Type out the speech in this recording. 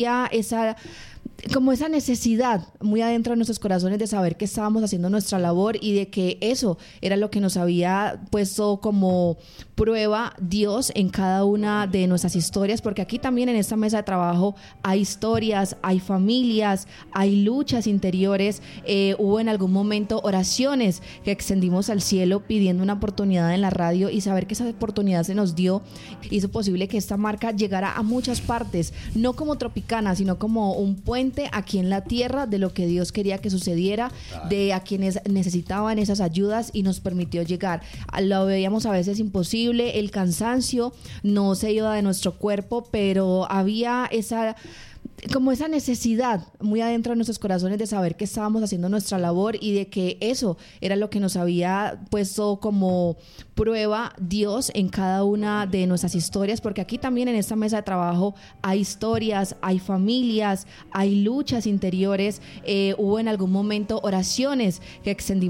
esa como esa necesidad muy adentro de nuestros corazones de saber que estábamos haciendo nuestra labor y de que eso era lo que nos había puesto como prueba Dios en cada una de nuestras historias, porque aquí también en esta mesa de trabajo hay historias, hay familias, hay luchas interiores. Hubo en algún momento oraciones que extendimos al cielo pidiendo una oportunidad en la radio, y saber que esa oportunidad se nos dio hizo posible que esta marca llegara a muchas partes, no como Tropicana, sino como un puente aquí en la tierra de lo que Dios quería que sucediera, de a quienes necesitaban esas ayudas, y nos permitió llegar. Lo veíamos a veces imposible, el cansancio no se iba de nuestro cuerpo, pero había como esa necesidad muy adentro de nuestros corazones de saber que estábamos haciendo nuestra labor y de que eso era lo que nos había puesto como prueba Dios en cada una de nuestras historias, porque aquí también en esta mesa de trabajo hay historias, hay familias, hay luchas interiores. Hubo en algún momento oraciones que extendimos